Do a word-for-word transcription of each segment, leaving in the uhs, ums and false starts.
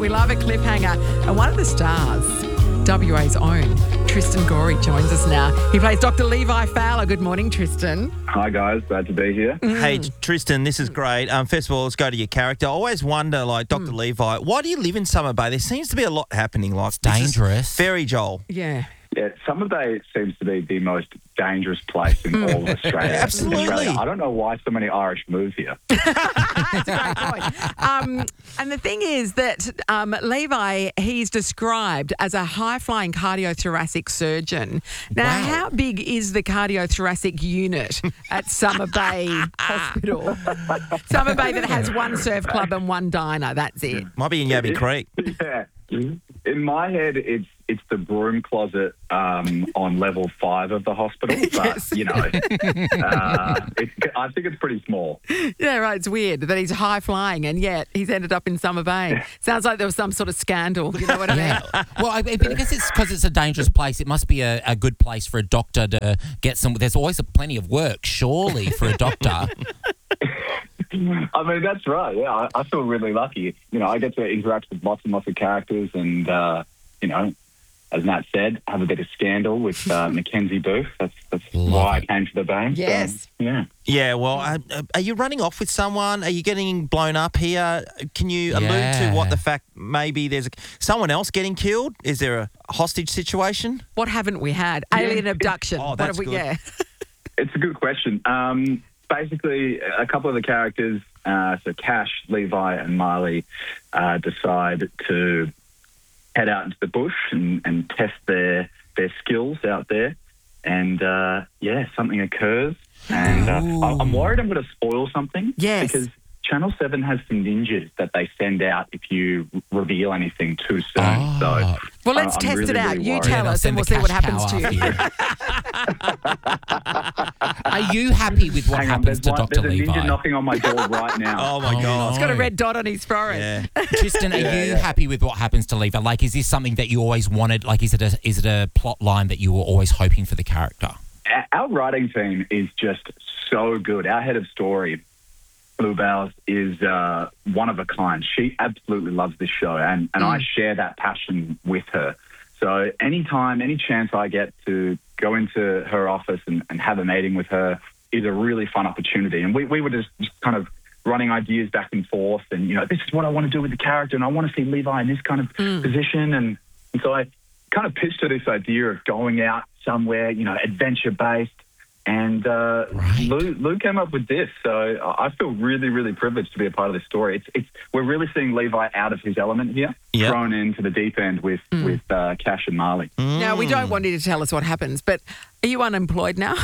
We love a cliffhanger. And one of the stars, W A's own, Tristan Gorey, joins us now. He plays Doctor Levi Fowler. Good morning, Tristan. Hi, guys. Glad to be here. Mm. Hey, Tristan, this is great. Um, first of all, let's go to your character. I always wonder, like, Doctor Mm. Levi, why do you live in Summer Bay? There seems to be a lot happening. Like, It's dangerous. Very Joel. Yeah. Yeah, Summer Bay seems to be the most dangerous place in all of Australia. Absolutely. Australia. I don't know why so many Irish move here. That's a great point. Um, and the thing is that um, Levi, he's described as a high-flying cardiothoracic surgeon. Now, Wow. how big is the cardiothoracic unit at Summer Bay Hospital? Summer Bay that has one surf club and one diner. That's it. Might be in Yabby Creek. Yeah. In my head, it's it's the broom closet um, on level five of the hospital. But, Yes. you know, uh, it's, I think it's pretty small. Yeah, right. It's weird that he's high-flying and yet he's ended up in Summer Bay. Sounds like there was some sort of scandal. You know what I mean? Yeah. Well, I, I guess it's because it's a dangerous place. It must be a, a good place for a doctor to get some. There's always a plenty of work, surely, for a doctor. I mean, that's right. Yeah, I, I feel really lucky. You know, I get to interact with lots and lots of characters and, uh, you know, as Nat said, have a bit of scandal with uh, Mackenzie Booth. That's, that's why I came to the Bay. Yes. So, yeah. Yeah, well, uh, are you running off with someone? Are you getting blown up here? Can you allude Yeah. to what the fact maybe there's a, someone else getting killed? Is there a hostage situation? What haven't we had? Alien abduction. Oh, What that's have we, good. Yeah. It's a good question. Um, basically, a couple of the characters, uh, so Cash, Levi, and Marley, uh, decide to head out into the bush and, and test their their skills out there. And, uh, yeah, something occurs. And uh, I- I'm worried I'm going to spoil something. Yes. Because Channel seven has some ninjas that they send out if you reveal anything too soon. Oh. So Well, let's I'm test really, it out. really You worried. tell they'll us and send we'll the see what cash happens to cow you. after you. Are you happy with what Hang on, happens there's, to one, Doctor there's a ninja Levi? knocking on my door right now. Oh, my Oh, God. He's got a red dot on his forehead. Yeah. Tristan, are Yeah, you yeah. happy with what happens to Levi? Like, is this something that you always wanted? Like, is it a is it a plot line that you were always hoping for the character? Our writing team is just so good. Our head of story, Blue Bowers, is uh, one of a kind. She absolutely loves this show, and, and I share that passion with her. So anytime, any chance I get to go into her office and, and have a meeting with her is a really fun opportunity. And we, we were just, just kind of running ideas back and forth and, you know, this is what I want to do with the character and I want to see Levi in this kind of position. And, and so I kind of pitched her this idea of going out somewhere, you know, adventure-based. And uh, Right. Lou, Lou came up with this, so I feel really, really privileged to be a part of this story. It's, it's we're really seeing Levi out of his element here, Yep. thrown into the deep end with with uh, Cash and Marley. Now, we don't want you to tell us what happens, but are you unemployed now?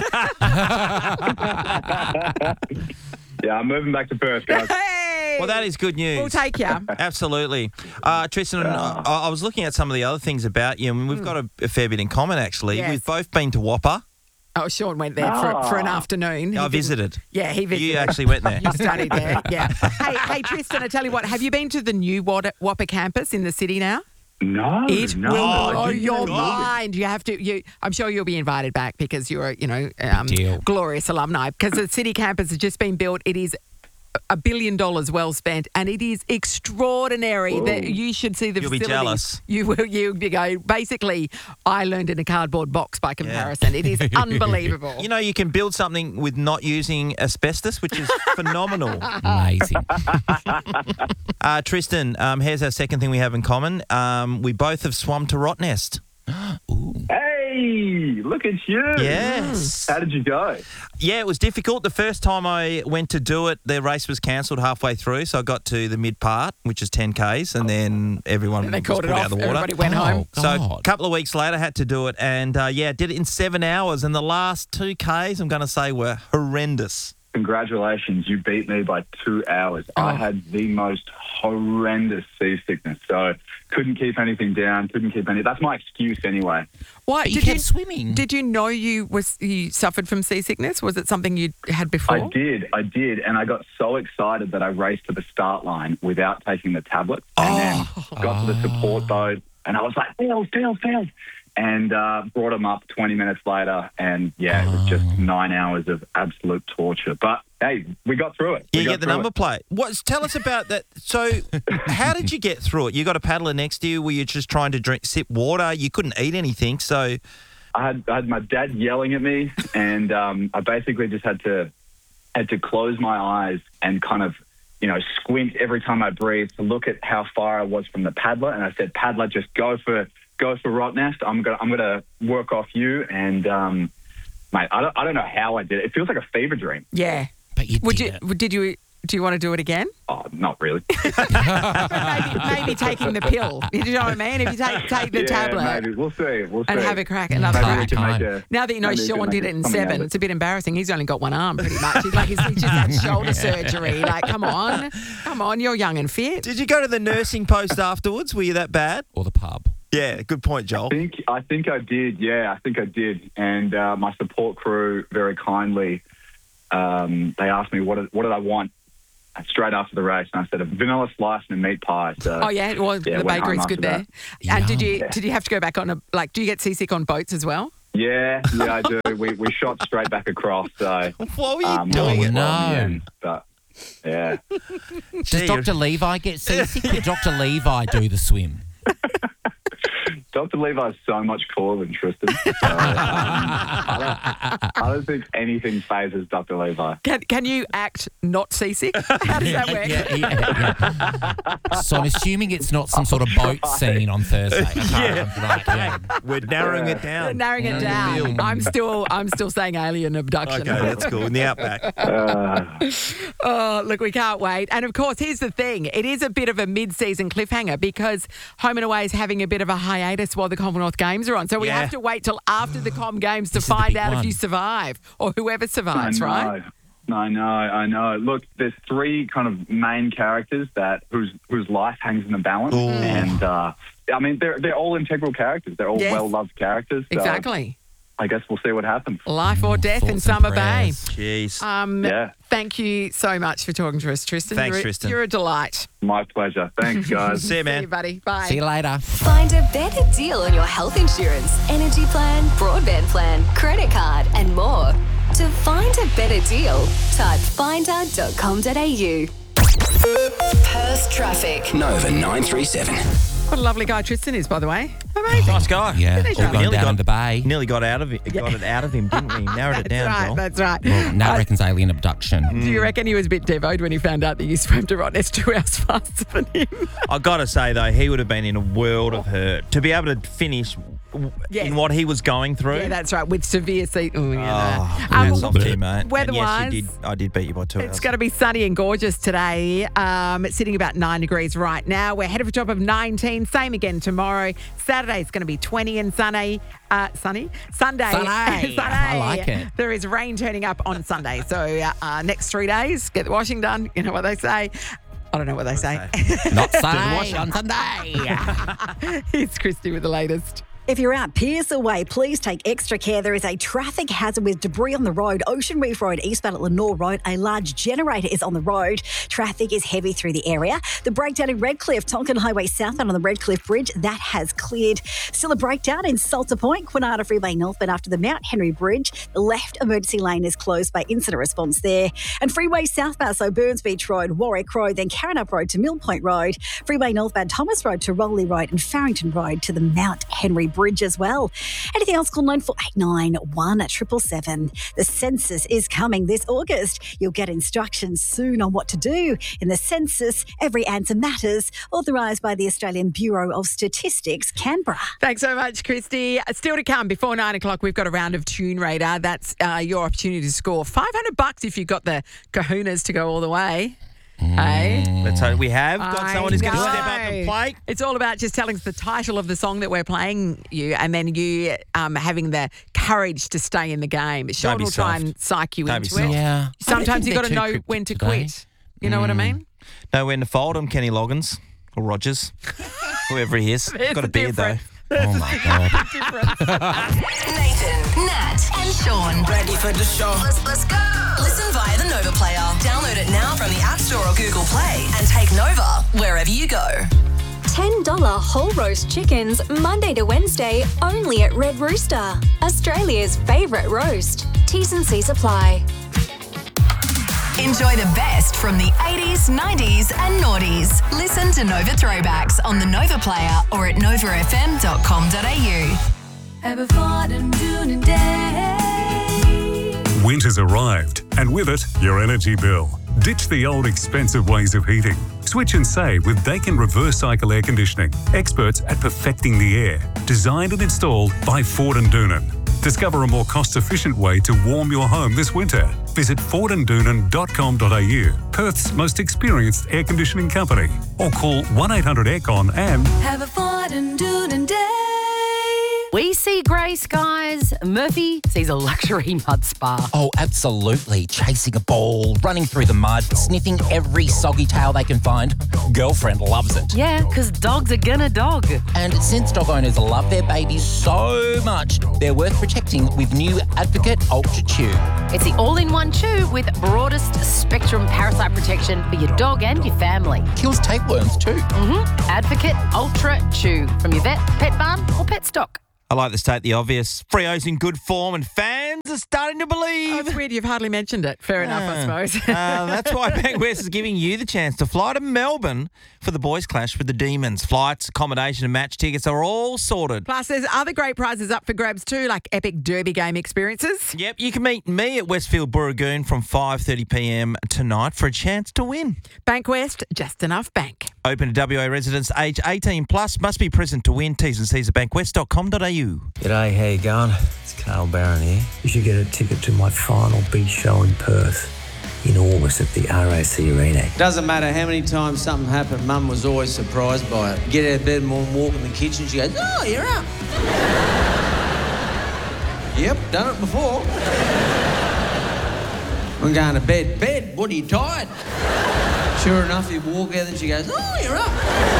Yeah, I'm moving back to Perth, guys. Hey! Well, that is good news. We'll take you. Absolutely. Uh, Tristan, I, I was looking at some of the other things about you, and we've got a, a fair bit in common, actually. Yes. We've both been to Whopper. Oh, Sean went there for, for an afternoon. He I didn't- visited. Yeah, he visited. You actually went there. You studied there, yeah. Hey, hey, Tristan, I tell you what, have you been to the new Whopper Whopper campus in the city now? No, It no. will I blow didn't your know. mind. You have to. You, I'm sure you'll be invited back because you're, you know, um, deal. glorious alumni. Because the city campus has just been built. It is a billion dollars well spent, and it is extraordinary. That you should see the You'll be facilities. jealous. You will. You go. Basically, I learned in a cardboard box by comparison. It is unbelievable. You know, you can build something with not using asbestos, which is phenomenal. Amazing. Uh, Tristan, um, here's our second thing we have in common. Um, we both have swum to Rottnest. Hey, look at you. Yes. How did you go? Yeah, it was difficult. The first time I went to do it, the race was cancelled halfway through, so I got to the mid part, which is ten kays, and then everyone And they was called put it out off. of the water. Everybody went home. Oh, So a God. couple of weeks later, I had to do it, and uh, yeah, did it in seven hours. And the last two kays, I'm going to say, were horrendous. Congratulations, you beat me by two hours. Oh. I had the most horrendous seasickness, so couldn't keep anything down, couldn't keep any. That's my excuse anyway. Why But you did kept you swimming. Did you know you was you suffered from seasickness? Was it something you had before? I did, I did, and I got so excited that I raced to the start line without taking the tablet, and then got to the support boat, and I was like, "Fails, fails, fails." and uh, brought him up twenty minutes later. And, yeah, it was just nine hours of absolute torture. But, hey, we got through it. We You got get the through number it. plate. What's tell us about that? So, how did you get through it? You got a paddler next to you. Were you just trying to drink, sip water? You couldn't eat anything. So, I had, I had my dad yelling at me, and um, I basically just had to had to close my eyes and kind of, you know, squint every time I breathed to look at how far I was from the paddler. And I said, "Paddler, just go for go for Rottnest. I'm gonna I'm gonna work off you." And um, mate, I don't I don't know how I did it. It feels like a fever dream. Yeah. But you Would did you? it. Did you? Do you want to do it again? Oh, not really. maybe, maybe taking the pill. You know what I mean? If you take take the yeah, tablet maybe we'll see. We'll see. and have a crack, another Maybe we crack. can make Time. a, Now that you know maybe we can Sean make did a- it in something out of seven, it. it's a bit embarrassing. He's only got one arm, pretty much. He's like he's, he's just had shoulder surgery. Like, come on, come on, you're young and fit. did you go to the nursing post afterwards? Were you that bad? Or the pub. Yeah, good point, Joel. I think I think I did. Yeah, I think I did. And uh, my support crew very kindly, um, they asked me what did, what did I want straight after the race, and I said a vanilla slice and a meat pie. So Oh yeah, well yeah, the went home bakery's good after there. that. And did you Yeah. did you have to go back on a like? Do you get seasick on boats as well? Yeah, yeah, I do. we we shot straight back across. So What were you um, doing? Oh, it well in the no. end, but yeah. Does Gee, Doctor Levi get seasick? Did Doctor Levi do the swim? Doctor Levi's so much cooler than Tristan. So, um, I, don't, I don't think anything phases Doctor Levi. Can can you act not seasick? How does that work? Yeah, yeah, yeah. So I'm assuming it's not some sort of boat scene on Thursday. I can't remember, right, yeah. We're narrowing it down. Narrowing it down. I'm still I'm still saying alien abduction. Okay, that's cool. In the outback. Uh, Oh, look, we can't wait. And of course, here's the thing. It is a bit of a mid-season cliffhanger because Home and Away is having a bit of a hiatus while the Commonwealth Games are on. So we Yeah. have to wait till after the Com Games to This is the find big out if one. you survive or whoever I survives, know. right? I know, I know. Look, there's three kind of main characters that whose whose life hangs in the balance, Ooh. and uh, I mean they're they're all integral characters. They're all Yes. well loved characters. So Exactly. I guess we'll see what happens. Life or death in Thoughts and Summer Bay. prayers. Jeez. Um, Yeah. Thank you so much for talking to us, Tristan. Thanks, you're, a- Tristan. You're a delight. My pleasure. Thanks, guys. See you, See man. you, buddy. Bye. See you later. Find a better deal on your health insurance, energy plan, broadband plan, credit card, and more. To find a better deal, type finder dot com dot a u. Perth traffic. Nova nine three seven. What a lovely guy Tristan is, by the way. Amazing. Nice guy. Yeah, Finish all up. going Nearly down got- in the bay. Nearly got out of it. Got it out of him, didn't we? Narrowed it That's down, right. Joel. That's right. Well, Nat Uh, reckons alien abduction. Do you reckon he was a bit devoed when he found out that you swam to Rottnest two hours faster than him? I got to say though, he would have been in a world of hurt to be able to finish w- Yes. in what he was going through. Yeah, that's right. With severe sea. Oh, yeah. Oh, no. Um, hats off to you, mate. weather-wise, and yes, you did. I did beat you by two It's hours. going to be sunny and gorgeous today. Um, it's sitting about nine degrees right now. We're headed for a top of nineteen. Same again tomorrow. Saturday is going to be twenty and sunny. Uh, sunny. Sunday. Sunny. Sunny. I like it. There is rain turning up on Sunday. So uh, uh, next three days, get the washing done. You know what they say. I don't know what they say. Not Sunday on Sunday. It's Christy with the latest. If you're out Pearsa Way, please take extra care. There is a traffic hazard with debris on the road. Ocean Reef Road, eastbound at Lenore Road. A large generator is on the road. Traffic is heavy through the area. The breakdown in Redcliffe, Tonkin Highway southbound on the Redcliffe Bridge, that has cleared. Still a breakdown in Salter Point, Quinata Freeway northbound after the Mount Henry Bridge. The left emergency lane is closed by incident response there. And Freeway southbound, so Burns Beach Road, Warwick Road, then Carrinup Road to Mill Point Road. Freeway northbound, Thomas Road to Rowley Road and Farrington Road to the Mount Henry Bridge as well. Anything else, call nine four eight nine, one seven seven seven. The census is coming this August. You'll get instructions soon on what to do. In the census, every answer matters. Authorised by the Australian Bureau of Statistics, Canberra. Thanks so much, Christy. Still to come, before nine o'clock, we've got a round of Tune Radar. That's uh, your opportunity to score five hundred bucks if you've got the kahunas to go all the way. Hey? Let's hope we have got I someone who's going to know. step up and play. It's all about just telling us the title of the song that we're playing you and then you um, having the courage to stay in the game. Sean Don't be will try soft. and psych you Don't be into it. soft. Yeah. Sometimes you've got to know know when to quit. You know what I mean? Know when to fold him, Kenny Loggins or Rogers, whoever he is. There's Got a a beard though. difference. Oh my God. Nathan, Nat, and Sean. Ready for the show? Let's, let's go. Listen via the Nova Player. Download it now from the App Store or Google Play and take Nova wherever you go. ten dollars whole roast chickens Monday to Wednesday only at Red Rooster. Australia's favourite roast. T's and C's apply. Enjoy the best from the eighties, nineties and noughties. Listen to Nova Throwbacks on the Nova Player or at nova f m dot com dot a u. Winter's arrived, and with it, your energy bill. Ditch the old expensive ways of heating. Switch and save with Daikin Reverse Cycle Air Conditioning. Experts at perfecting the air. Designed and installed by Ford and Doonan. Discover a more cost-efficient way to warm your home this winter. Visit ford and doonan dot com dot a u, Perth's most experienced air conditioning company. Or call one eight hundred aircon and... Have a Ford and Doonan day. We see grey skies. Murphy sees a luxury mud spa. Oh, absolutely. Chasing a ball, running through the mud, sniffing every soggy tail they can find. Girlfriend loves it. Yeah, because dogs are gonna dog. And since dog owners love their babies so much, they're worth protecting with new Advocate Ultra Chew. It's the all-in-one chew with broadest spectrum parasite protection for your dog and your family. Kills tapeworms too. Mm-hmm. Advocate Ultra Chew from your vet, pet barn or pet stock. I like to state the obvious. Freo's in good form and fans are starting to believe. Oh, it's weird you've hardly mentioned it. Fair enough, I suppose. uh, that's why Bankwest is giving you the chance to fly to Melbourne for the boys' clash with the Demons. Flights, accommodation and match tickets are all sorted. Plus, there's other great prizes up for grabs too, like epic derby game experiences. Yep, you can meet me at Westfield Burragoon from five thirty p m tonight for a chance to win. Bankwest, just enough bank. Open to W A residents age eighteen plus. Must be present to win. T's and C's at bankwest dot com dot a u. G'day, how you going? It's Carl Barron here. You should get a ticket to my final beach show in Perth in August at the R A C Arena. Doesn't matter how many times something happened, Mum was always surprised by it. Get out of bed and walk in the kitchen, she goes, "Oh, you're up." Yep, done it before. I'm going to bed. Bed, what are you, tired? Sure enough, you walk out and she goes, "Oh, you're up."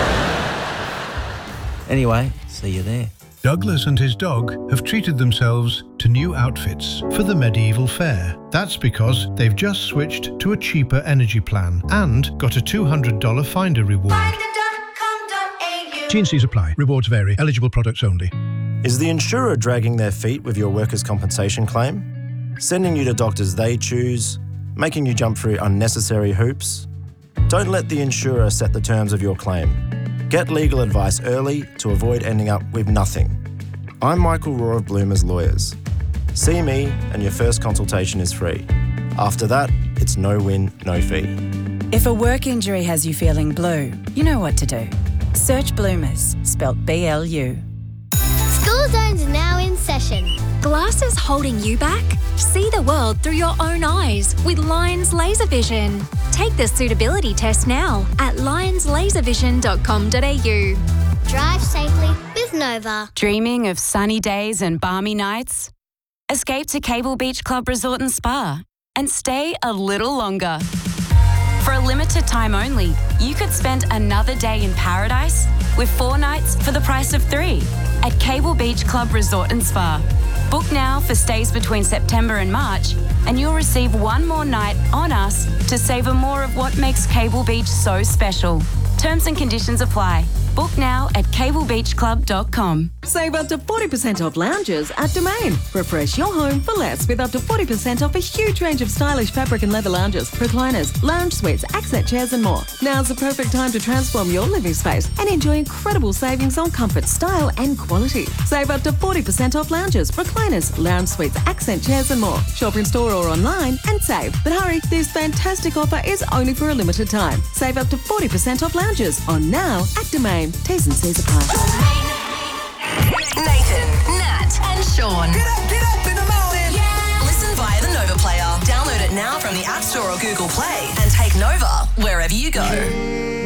Anyway, see you there. Douglas and his dog have treated themselves to new outfits for the medieval fair. That's because they've just switched to a cheaper energy plan and got a two hundred dollars Finder reward. T and C's apply. Rewards vary. Eligible products only. Is the insurer dragging their feet with your workers' compensation claim? Sending you to doctors they choose? Making you jump through unnecessary hoops? Don't let the insurer set the terms of your claim. Get legal advice early to avoid ending up with nothing. I'm Michael Rohr of Bloomers Lawyers. See me and your first consultation is free. After that, it's no win, no fee. If a work injury has you feeling blue, you know what to do. Search Bloomers, spelt B L U. School Zones are now in session. Glasses holding you back? See the world through your own eyes with Lions Laser Vision. Take the suitability test now at lions laser vision dot com dot a u. Drive safely with Nova. Dreaming of sunny days and balmy nights? Escape to Cable Beach Club Resort and Spa and stay a little longer. For a limited time only, you could spend another day in paradise with four nights for the price of three at Cable Beach Club Resort and Spa. Book now for stays between September and March, and you'll receive one more night on us to savour more of what makes Cable Beach so special. Terms and conditions apply. Book now at cable beach club dot com. Save up to forty percent off lounges at Domain. Refresh your home for less with up to forty percent off a huge range of stylish fabric and leather lounges, recliners, lounge suites, accent chairs and more. Now's the perfect time to transform your living space and enjoy incredible savings on comfort, style and quality. Save up to forty percent off lounges, recliners, lounge suites, accent chairs and more. Shop in store or online and save. But hurry, this fantastic offer is only for a limited time. Save up to forty percent off lounges on now at Domain. T's and C's apply. Nathan, Nat and Sean. Get up, get up in the morning. Yeah. Listen via the Nova Player. Download it now from the App Store or Google Play and take Nova wherever you go.